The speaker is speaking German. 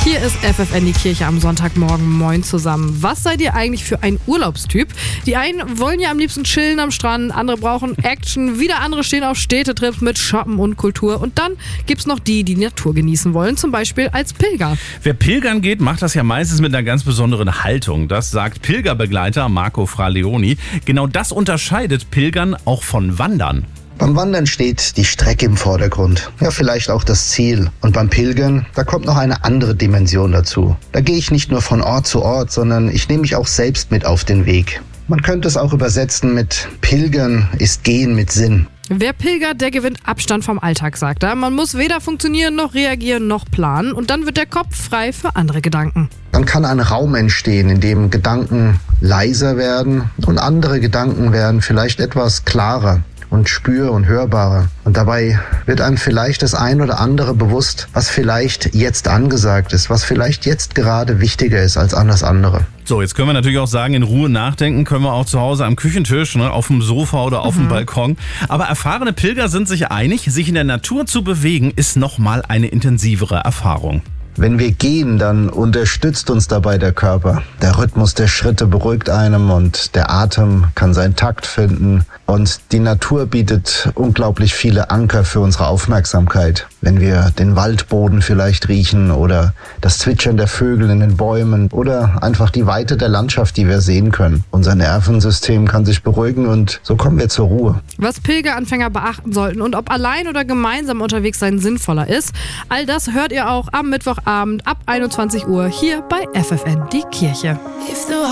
Hier ist FFN die Kirche am Sonntagmorgen. Moin zusammen. Was seid ihr eigentlich für ein Urlaubstyp? Die einen wollen ja am liebsten chillen am Strand, andere brauchen Action, wieder andere stehen auf Städtetrips mit Shoppen und Kultur. Und dann gibt's noch die Natur genießen wollen, zum Beispiel als Pilger. Wer pilgern geht, macht das ja meistens mit einer ganz besonderen Haltung. Das sagt Pilgerbegleiter Marco Fraleoni. Genau das unterscheidet Pilgern auch von Wandern. Beim Wandern steht die Strecke im Vordergrund, ja vielleicht auch das Ziel. Und beim Pilgern, da kommt noch eine andere Dimension dazu. Da gehe ich nicht nur von Ort zu Ort, sondern ich nehme mich auch selbst mit auf den Weg. Man könnte es auch übersetzen mit Pilgern ist Gehen mit Sinn. Wer pilgert, der gewinnt Abstand vom Alltag, sagt er. Man muss weder funktionieren, noch reagieren, noch planen. Und dann wird der Kopf frei für andere Gedanken. Dann kann ein Raum entstehen, in dem Gedanken leiser werden und andere Gedanken werden vielleicht etwas klarer und spür- und hörbarer. Und dabei wird einem vielleicht das ein oder andere bewusst, was vielleicht jetzt angesagt ist, was vielleicht jetzt gerade wichtiger ist als alles andere. So, jetzt können wir natürlich auch sagen, in Ruhe nachdenken können wir auch zu Hause am Küchentisch, auf dem Sofa oder auf dem Balkon. Aber erfahrene Pilger sind sich einig, sich in der Natur zu bewegen, ist nochmal eine intensivere Erfahrung. Wenn wir gehen, dann unterstützt uns dabei der Körper. Der Rhythmus der Schritte beruhigt einem und der Atem kann seinen Takt finden. Und die Natur bietet unglaublich viele Anker für unsere Aufmerksamkeit. Wenn wir den Waldboden vielleicht riechen oder das Zwitschern der Vögel in den Bäumen oder einfach die Weite der Landschaft, die wir sehen können. Unser Nervensystem kann sich beruhigen und so kommen wir zur Ruhe. Was Pilgeranfänger beachten sollten und ob allein oder gemeinsam unterwegs sein sinnvoller ist, all das hört ihr auch am Mittwochabend ab 21 Uhr hier bei FFN die Kirche.